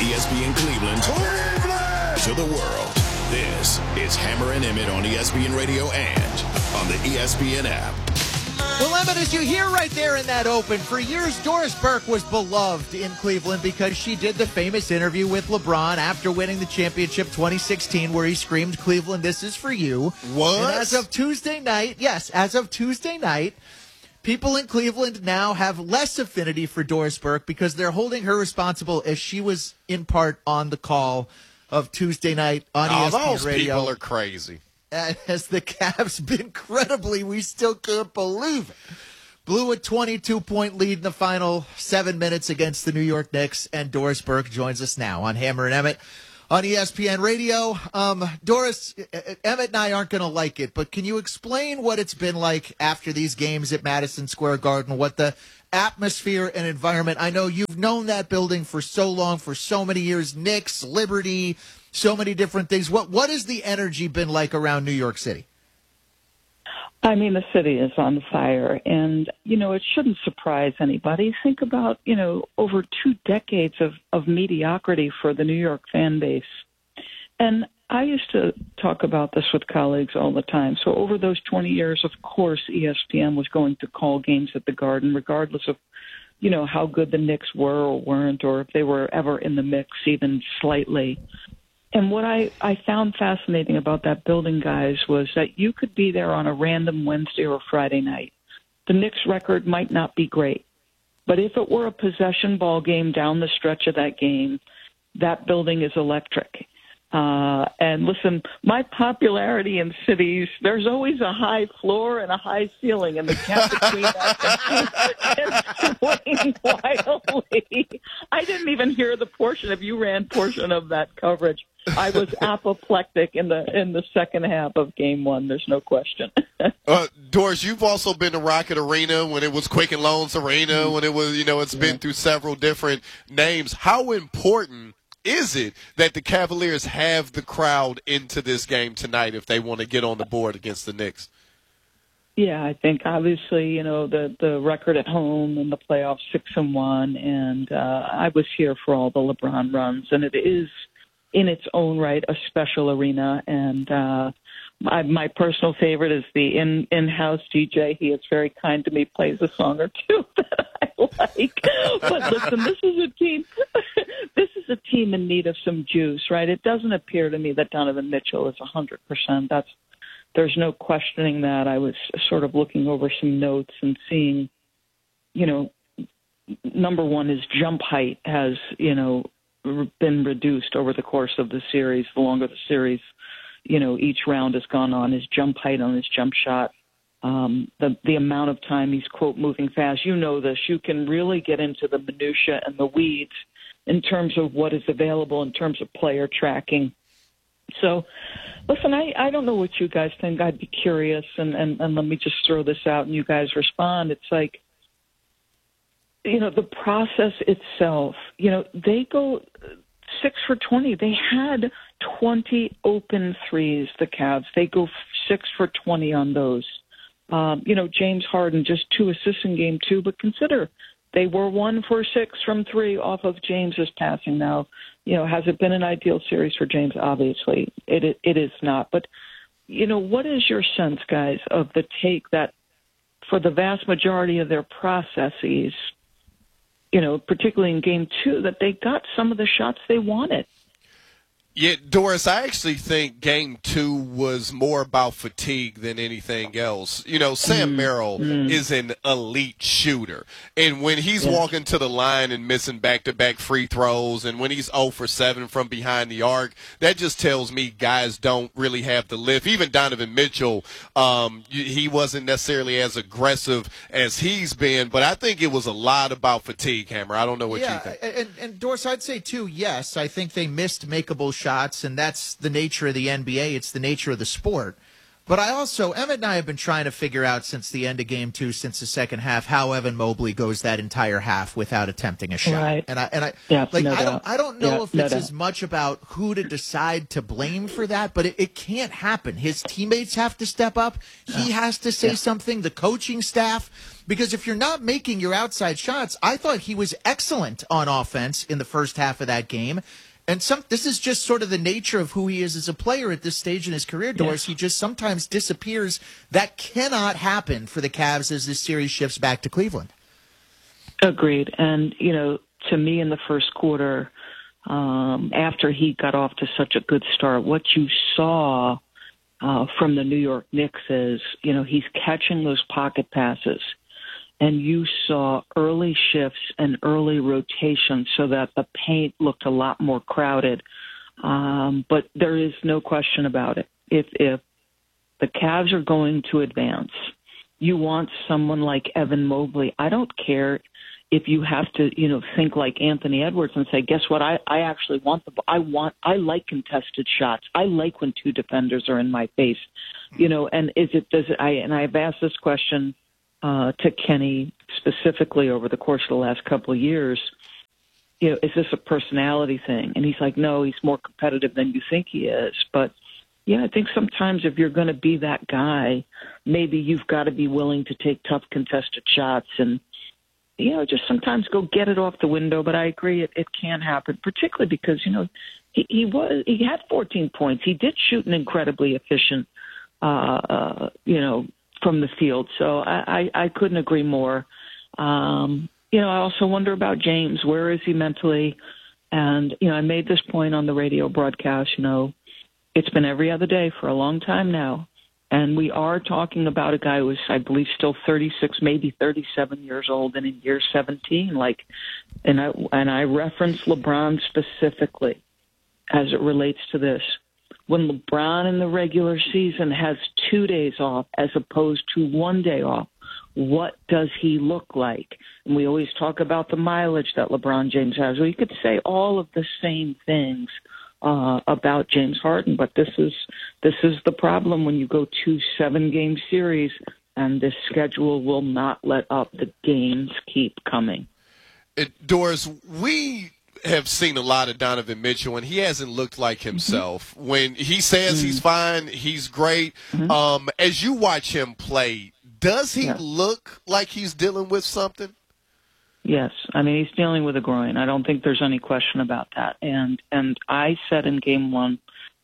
ESPN Cleveland to the world. This is Hammer and Emmett on ESPN Radio and on the ESPN app. Well, Emmett, as you hear right there in that open, for years Doris Burke was beloved in Cleveland because she did the famous interview with LeBron after winning the championship 2016 where he screamed, "Cleveland, this is for you." What? And as of Tuesday night, people in Cleveland now have less affinity for Doris Burke because they're holding her responsible as she was in part on the call of Tuesday night on ESPN those Radio. People are crazy. As the Cavs, incredibly, we still can't believe it, blew a 22-point lead in the final 7 minutes against the New York Knicks, and Doris Burke joins us now on Hammer and Emmett on ESPN Radio. Doris, Emmett and I aren't going to like it, but can you explain what it's been like after these games at Madison Square Garden, what the atmosphere and environment? I know you've known that building for so long, for so many years, Knicks, Liberty, so many different things. What has the energy been like around New York City? I mean, the city is on fire, and, it shouldn't surprise anybody. Think about, over 2 decades of mediocrity for the New York fan base. And I used to talk about this with colleagues all the time. So over those 20 years, of course, ESPN was going to call games at the Garden, regardless of, how good the Knicks were or weren't, or if they were ever in the mix, even slightly. And what I found fascinating about that building, guys, was that you could be there on a random Wednesday or Friday night. The Knicks record might not be great, but if it were a possession ball game down the stretch of that game, that building is electric. And listen, my popularity in cities, there's always a high floor and a high ceiling, and the gap between that can swing wildly. I didn't even hear the portion of that coverage. I was apoplectic in the second half of Game 1. There's no question. Doris, you've also been to Rocket Arena when it was Quicken Loans Arena, when it was, it's been through several different names. How important is it that the Cavaliers have the crowd into this game tonight if they want to get on the board against the Knicks? Yeah, I think obviously, the record at home and the playoffs 6-1, and I was here for all the LeBron runs, and it is in its own right a special arena, and my personal favorite is the in-house DJ. He is very kind to me, plays a song or two that I like. But listen, this is a team in need of some juice, right? It doesn't appear to me that Donovan Mitchell is 100%. There's no questioning that. I was sort of looking over some notes and seeing, number one, his jump height has, been reduced over the course of the series. The longer the series, each round has gone on, his jump height on his jump shot, the amount of time he's, quote, moving fast. You know this. You can really get into the minutia and the weeds in terms of what is available in terms of player tracking. So, listen, I don't know what you guys think. I'd be curious, and let me just throw this out and you guys respond. It's like, the process itself, they go 6 for 20. They had 20 open threes, the Cavs. They go 6 for 20 on those. James Harden, just 2 assists in game 2, but consider they were 1 for 6 from 3 off of James's passing. Now, has it been an ideal series for James? Obviously, it is not. But, what is your sense, guys, of the take that for the vast majority of their processes, particularly in game 2, that they got some of the shots they wanted? Yeah, Doris, I actually think Game 2 was more about fatigue than anything else. Sam Merrill is an elite shooter. And when he's walking to the line and missing back-to-back free throws, and when he's 0 for 7 from behind the arc, that just tells me guys don't really have the lift. Even Donovan Mitchell, he wasn't necessarily as aggressive as he's been, but I think it was a lot about fatigue, Hammer. I don't know what you think. And Doris, I'd say, too, yes, I think they missed makeable shots, and that's the nature of the NBA. It's the nature of the sport. But Emmett and I have been trying to figure out since the end of Game 2, since the second half, how Evan Mobley goes that entire half without attempting a shot. Right. I don't know if it's as much about who to decide to blame for that, but it can't happen. His teammates have to step up. He has to say something. The coaching staff Because if you're not making your outside shots, I thought he was excellent on offense in the first half of that game. And this is just sort of the nature of who he is as a player at this stage in his career, Doris. Yes. He just sometimes disappears. That cannot happen for the Cavs as this series shifts back to Cleveland. Agreed. And, to me in the first quarter, after he got off to such a good start, what you saw from the New York Knicks is, he's catching those pocket passes. And you saw early shifts and early rotations so that the paint looked a lot more crowded. But there is no question about it. If the Cavs are going to advance, you want someone like Evan Mobley. I don't care if you have to, think like Anthony Edwards and say, guess what? I actually want I like contested shots. I like when two defenders are in my face, and I've asked this question to Kenny specifically over the course of the last couple of years, is this a personality thing? And he's like, no, he's more competitive than you think he is. But, I think sometimes if you're going to be that guy, maybe you've got to be willing to take tough contested shots and, just sometimes go get it off the window. But I agree it can happen, particularly because, he had 14 points. He did shoot an incredibly efficient, from the field. So I couldn't agree more. I also wonder about James. Where is he mentally? And, I made this point on the radio broadcast, it's been every other day for a long time now. And we are talking about a guy who is, I believe, still 36, maybe 37 years old and in year 17. And I reference LeBron specifically as it relates to this. When LeBron in the regular season has 2 days off as opposed to 1 day off, what does he look like? And we always talk about the mileage that LeBron James has. Well, you could say all of the same things about James Harden, but this is the problem when you go 2 7-game series and this schedule will not let up. The games keep coming. Doris, we have seen a lot of Donovan Mitchell, and he hasn't looked like himself. Mm-hmm. When he says he's fine, he's great. Mm-hmm. As you watch him play, does he look like he's dealing with something? Yes. I mean, he's dealing with a groin. I don't think there's any question about that. And I said in game one,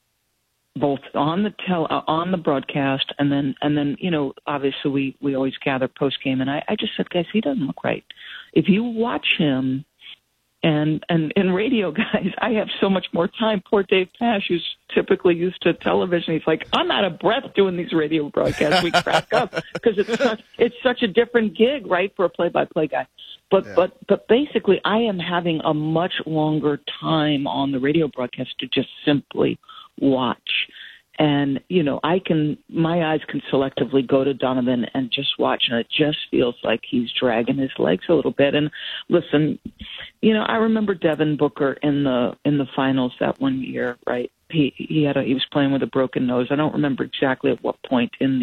both on the broadcast and then obviously we always gather post game, and I just said, guys, he doesn't look right. If you watch him, and in radio, guys, I have so much more time. Poor Dave Pash, who's typically used to television, he's like, I'm out of breath doing these radio broadcasts. We crack up because it's such a different gig, right, for a play-by-play guy. But basically, I am having a much longer time on the radio broadcast to just simply watch. And, my eyes can selectively go to Donovan and just watch, and it just feels like he's dragging his legs a little bit. And listen, I remember Devin Booker in the finals that one year, right? He was playing with a broken nose. I don't remember exactly at what point in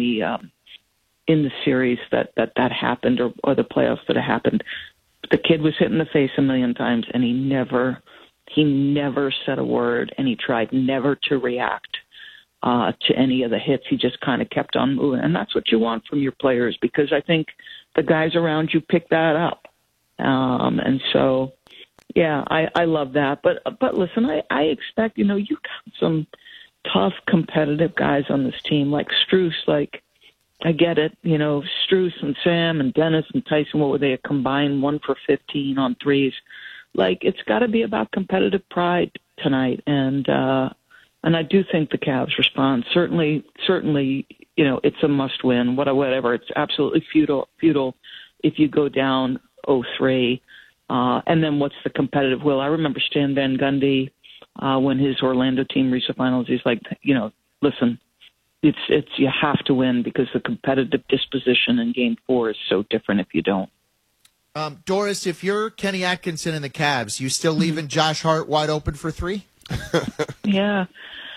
the series that happened or the playoffs that it happened. But the kid was hit in the face a million times, and he never said a word, and he tried never to react to any of the hits. He just kind of kept on moving. And that's what you want from your players, because I think the guys around you pick that up. And so, yeah, I love that. But listen, I expect, you got some tough, competitive guys on this team, like Strus. Like, I get it. Strus and Sam and Dennis and Tyson, what were they, a combined 1 for 15 on threes? Like, it's got to be about competitive pride tonight. And I do think the Cavs respond. Certainly, it's a must-win. Whatever, it's absolutely futile if you go down 0-3. And then what's the competitive will? I remember Stan Van Gundy when his Orlando team reached the finals. He's like, listen, it's you have to win because the competitive disposition in Game 4 is so different if you don't. Doris, if you're Kenny Atkinson and the Cavs, you still leaving Josh Hart wide open for 3? Yeah.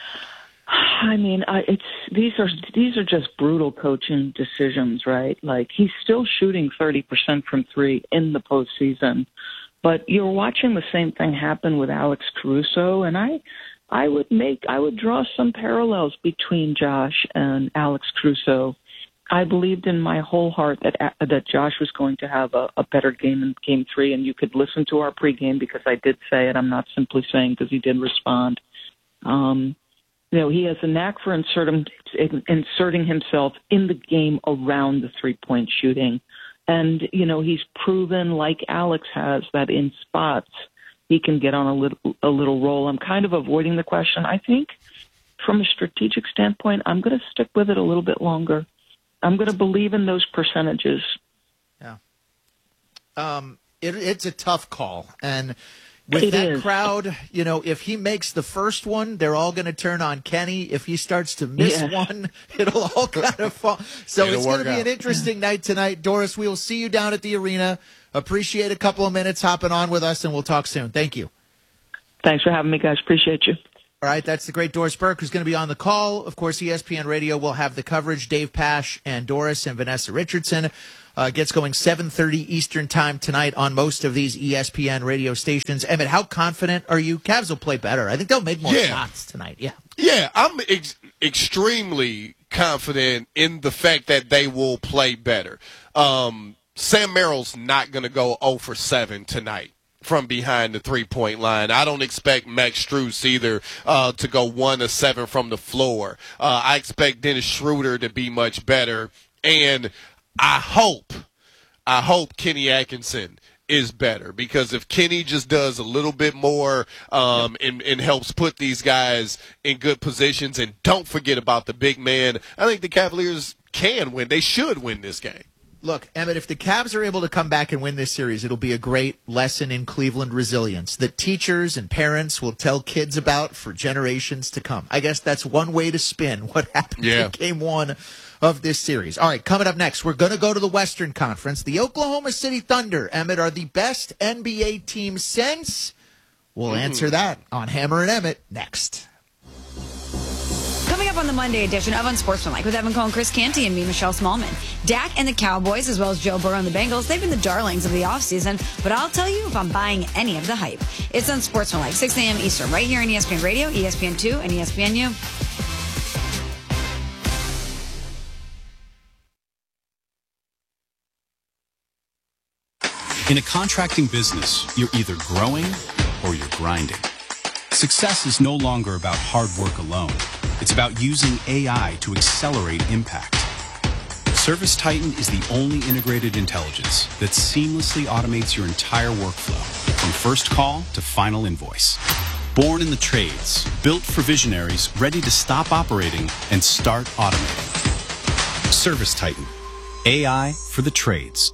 I mean, these are just brutal coaching decisions, right? Like, he's still shooting 30% from 3 in the postseason, but you're watching the same thing happen with Alex Caruso, and I would draw some parallels between Josh and Alex Caruso I believed in my whole heart that Josh was going to have a better game in Game 3, and you could listen to our pregame because I did say it. I'm not simply saying because he did respond. He has a knack for inserting himself in the game around the three-point shooting. And, he's proven, like Alex has, that in spots he can get on a little roll. I'm kind of avoiding the question. I think from a strategic standpoint, I'm going to stick with it a little bit longer. I'm going to believe in those percentages. Yeah. It's a tough call. And with that crowd, if he makes the first one, they're all going to turn on Kenny. If he starts to miss one, it'll all kind of fall. So it's going to be an interesting night tonight. Doris, we will see you down at the arena. Appreciate a couple of minutes hopping on with us, and we'll talk soon. Thank you. Thanks for having me, guys. Appreciate you. All right, that's the great Doris Burke, who's going to be on the call. Of course, ESPN Radio will have the coverage. Dave Pasch and Doris and Vanessa Richardson gets going 7:30 Eastern time tonight on most of these ESPN radio stations. Emmett, how confident are you? Cavs will play better. I think they'll make more shots tonight. Yeah, I'm extremely confident in the fact that they will play better. Sam Merrill's not going to go 0 for 7 tonight from behind the three-point line. I don't expect Max Strus either to go 1 of 7 from the floor. I expect Dennis Schroeder to be much better, and I hope Kenny Atkinson is better, because if Kenny just does a little bit more and helps put these guys in good positions, and don't forget about the big man, I think the Cavaliers can win. They should win this game. Look, Emmett, if the Cavs are able to come back and win this series, it'll be a great lesson in Cleveland resilience that teachers and parents will tell kids about for generations to come. I guess that's one way to spin what happened in Game 1 of this series. All right, coming up next, we're going to go to the Western Conference. The Oklahoma City Thunder, Emmett, are the best NBA team since. We'll answer that on Hammer and Emmett next. Coming up on the Monday edition of Unsportsmanlike with Evan Cohen, Chris Canty, and me, Michelle Smallman. Dak and the Cowboys, as well as Joe Burrow and the Bengals, they've been the darlings of the offseason, but I'll tell you if I'm buying any of the hype. It's Unsportsmanlike, 6 a.m. Eastern, right here on ESPN Radio, ESPN2, and ESPNU. In a contracting business, you're either growing or you're grinding. Success is no longer about hard work alone. It's about using AI to accelerate impact. ServiceTitan is the only integrated intelligence that seamlessly automates your entire workflow, from first call to final invoice. Born in the trades, built for visionaries ready to stop operating and start automating. ServiceTitan, AI for the trades.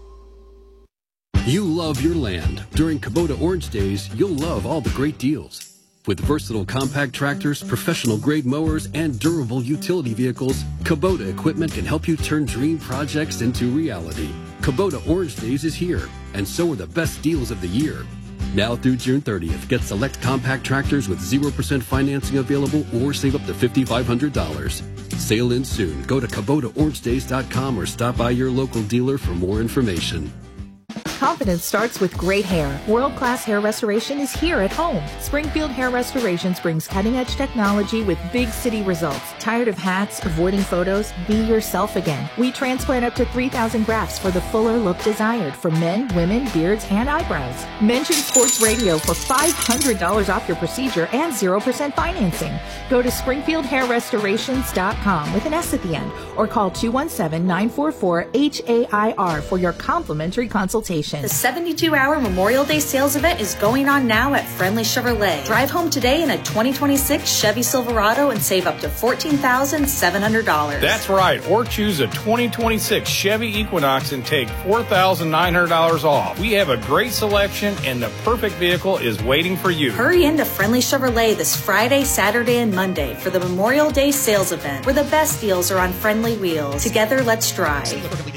You love your land. During Kubota Orange Days, you'll love all the great deals. With versatile compact tractors, professional-grade mowers, and durable utility vehicles, Kubota equipment can help you turn dream projects into reality. Kubota Orange Days is here, and so are the best deals of the year. Now through June 30th, get select compact tractors with 0% financing available or save up to $5,500. Sale ends soon. Go to KubotaOrangeDays.com or stop by your local dealer for more information. Confidence starts with great hair. World-class hair restoration is here at home. Springfield Hair Restorations brings cutting-edge technology with big city results. Tired of hats, avoiding photos? Be yourself again. We transplant up to 3,000 grafts for the fuller look desired for men, women, beards, and eyebrows. Mention Sports Radio for $500 off your procedure and 0% financing. Go to SpringfieldHairRestorations.com with an S at the end, or call 217-944-HAIR for your complimentary consultation. The 72-hour Memorial Day sales event is going on now at Friendly Chevrolet. Drive home today in a 2026 Chevy Silverado and save up to $14,700. That's right. Or choose a 2026 Chevy Equinox and take $4,900 off. We have a great selection, and the perfect vehicle is waiting for you. Hurry into Friendly Chevrolet this Friday, Saturday, and Monday for the Memorial Day sales event, where the best deals are on friendly wheels. Together, let's drive.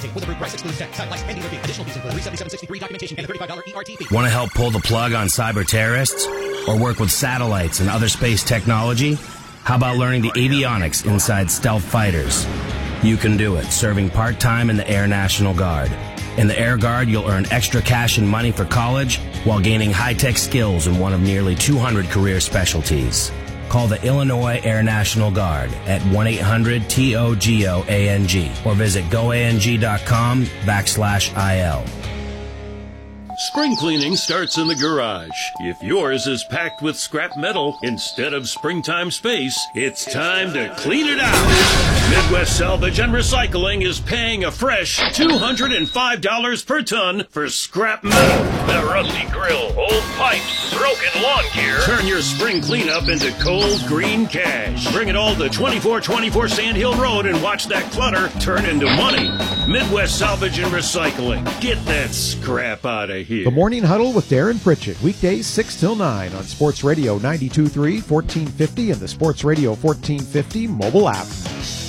Want to help pull the plug on cyber terrorists? Or work with satellites and other space technology? How about learning the avionics inside stealth fighters? You can do it, serving part-time in the Air National Guard. In the Air Guard, you'll earn extra cash and money for college while gaining high-tech skills in one of nearly 200 career specialties. Call the Illinois Air National Guard at 1-800-TOGOANG or visit goang.com/IL. Spring cleaning starts in the garage. If yours is packed with scrap metal instead of springtime space, it's time to clean it out. Midwest Salvage and Recycling is paying a fresh $205 per ton for scrap metal. The rusty grill, old pipes, broken lawn gear. Turn your spring cleanup into cold green cash. Bring it all to 2424 Sand Hill Road and watch that clutter turn into money. Midwest Salvage and Recycling. Get that scrap out of here. The Morning Huddle with Darren Pritchett, weekdays 6 till 9 on Sports Radio 92.3, 1450, and the Sports Radio 1450 mobile app.